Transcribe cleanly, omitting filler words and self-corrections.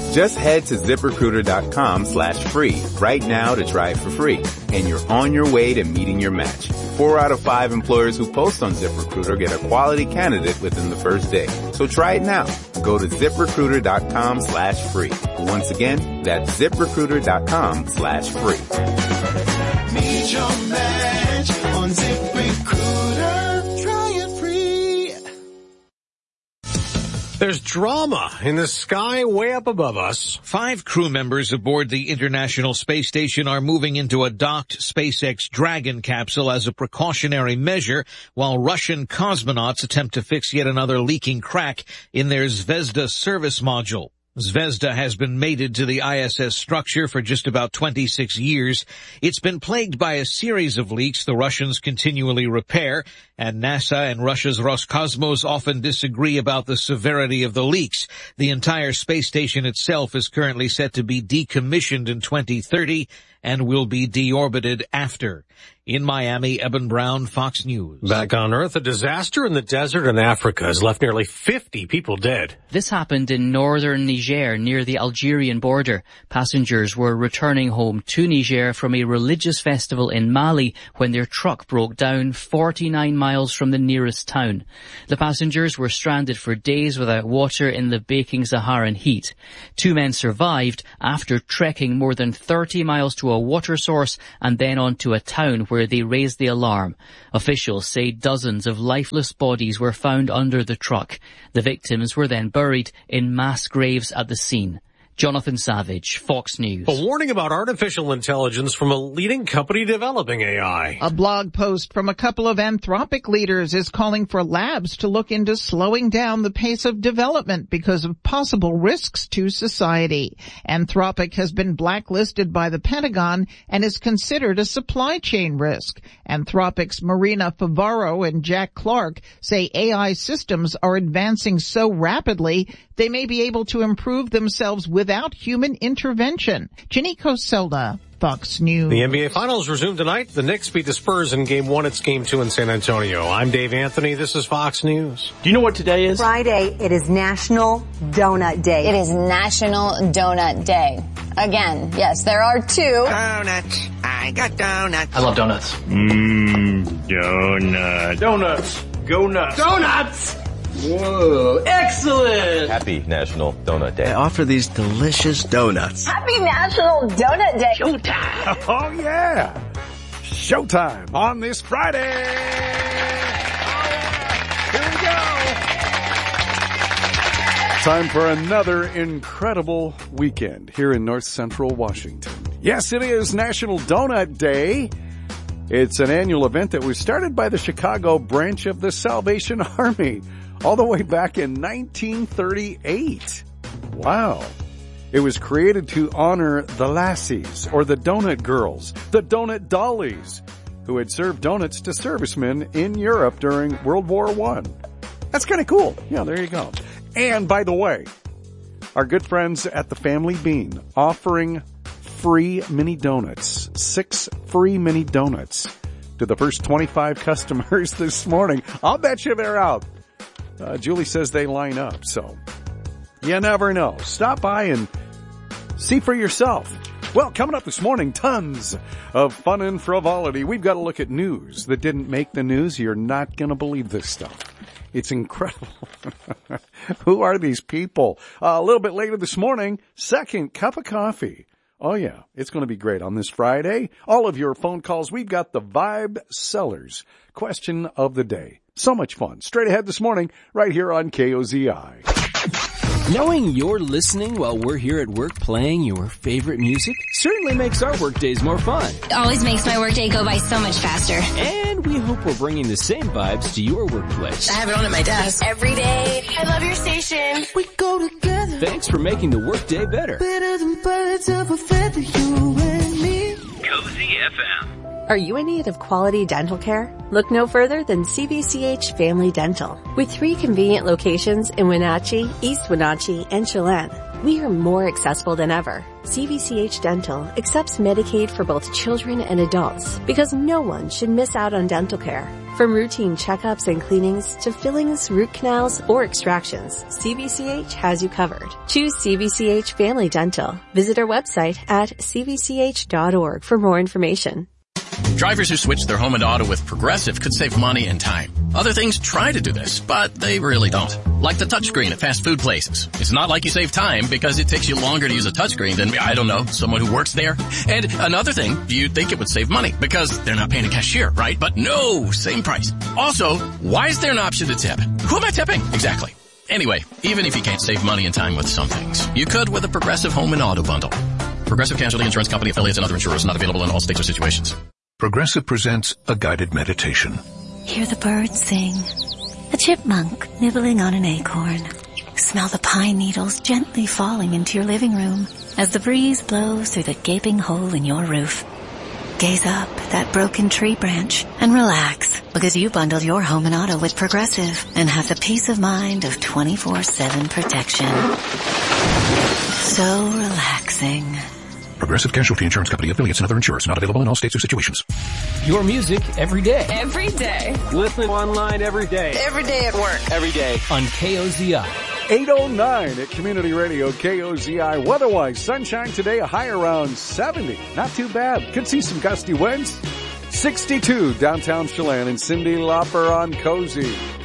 Just head to ZipRecruiter.com/free right now to try it for free. And you're on your way to meeting your match. 4 out of 5 employers who post on ZipRecruiter get a quality candidate within the first day. So try it now. Go to ZipRecruiter.com/free. Once again, that's ZipRecruiter.com/free. Meet your match on ZipRecruiter. Try it free. There's drama in the sky way up above us. 5 crew members aboard the International Space Station are moving into a docked SpaceX Dragon capsule as a precautionary measure, while Russian cosmonauts attempt to fix yet another leaking crack in their Zvezda service module. Zvezda has been mated to the ISS structure for just about 26 years. It's been plagued by a series of leaks the Russians continually repair, and NASA and Russia's Roscosmos often disagree about the severity of the leaks. The entire space station itself is currently set to be decommissioned in 2030 and will be deorbited after. In Miami, Eben Brown, Fox News. Back on Earth, a disaster in the desert in Africa has left nearly 50 people dead. This happened in northern Niger near the Algerian border. Passengers were returning home to Niger from a religious festival in Mali when their truck broke down 49 miles from the nearest town. The passengers were stranded for days without water in the baking Saharan heat. 2 men survived after trekking more than 30 miles to a water source and then onto a town where they raised the alarm. Officials say dozens of lifeless bodies were found under the truck. The victims were then buried in mass graves at the scene. Jonathan Savage, Fox News. A warning about artificial intelligence from a leading company developing AI. A blog post from a couple of Anthropic leaders is calling for labs to look into slowing down the pace of development because of possible risks to society. Anthropic has been blacklisted by the Pentagon and is considered a supply chain risk. Anthropic's Marina Favaro and Jack Clark say AI systems are advancing so rapidly they may be able to improve themselves without human intervention. Ginny Coselda, Fox News. The NBA Finals resume tonight. The Knicks beat the Spurs in Game 1. It's Game 2 in San Antonio. I'm Dave Anthony. This is Fox News. Do you know what today is? Friday. It is National Donut Day. It is National Donut Day. Again, yes, there are 2. Donuts. I got donuts. I love donuts. Donuts. Donuts. Go nuts. Donuts! Whoa, excellent! Happy National Donut Day. I offer these delicious donuts. Happy National Donut Day. Showtime. Oh, yeah. Showtime on this Friday. Here we go. Time for another incredible weekend here in North Central Washington. Yes, it is National Donut Day. It's an annual event that was started by the Chicago branch of the Salvation Army all the way back in 1938. Wow. It was created to honor the lassies, or the donut girls, the donut dollies, who had served donuts to servicemen in Europe during World War I. That's kind of cool. Yeah, there you go. And by the way, our good friends at the Family Bean offering free mini donuts, 6 free mini donuts to the first 25 customers this morning. I'll bet you they're out. Julie says they line up, so you never know. Stop by and see for yourself. Well, coming up this morning, tons of fun and frivolity. We've got to look at news that didn't make the news. You're not going to believe this stuff. It's incredible. Who are these people? A little bit later this morning, second cup of coffee. Oh, yeah, it's going to be great on this Friday. All of your phone calls. We've got the Vibe Sellers question of the day. So much fun. Straight ahead this morning, right here on KOZI. Knowing you're listening while we're here at work playing your favorite music certainly makes our work days more fun. It always makes my workday go by so much faster. And we hope we're bringing the same vibes to your workplace. I have it on at my desk every day. I love your station. We go together. Thanks for making the workday better. Better than birds of a feather, you and me. Cozy FM. Are you in need of quality dental care? Look no further than CVCH Family Dental. With 3 convenient locations in Wenatchee, East Wenatchee, and Chelan, we are more accessible than ever. CVCH Dental accepts Medicaid for both children and adults because no one should miss out on dental care. From routine checkups and cleanings to fillings, root canals, or extractions, CVCH has you covered. Choose CVCH Family Dental. Visit our website at cvch.org for more information. Drivers who switch their home and auto with Progressive could save money and time. Other things try to do this, but they really don't. Like the touchscreen at fast food places. It's not like you save time because it takes you longer to use a touchscreen than, I don't know, someone who works there. And another thing, you'd think it would save money because they're not paying a cashier, right? But no, same price. Also, why is there an option to tip? Who am I tipping? Exactly. Anyway, even if you can't save money and time with some things, you could with a Progressive home and auto bundle. Progressive Casualty Insurance Company, affiliates, and other insurers not available in all states or situations. Progressive presents a guided meditation. Hear the birds sing. A chipmunk nibbling on an acorn. Smell the pine needles gently falling into your living room as the breeze blows through the gaping hole in your roof. Gaze up at that broken tree branch and relax because you bundled your home and auto with Progressive and have the peace of mind of 24/7 protection. So relaxing. Progressive Casualty Insurance Company, affiliates, and other insurers not available in all states or situations. Your music every day. Every day. Listen online every day. Every day at work. Every day. On KOZI. 8:09 at Community Radio KOZI. Weather-wise, sunshine today, a high around 70. Not too bad. Could see some gusty winds. 62 downtown Chelan, and Cyndi Lauper on Cozy.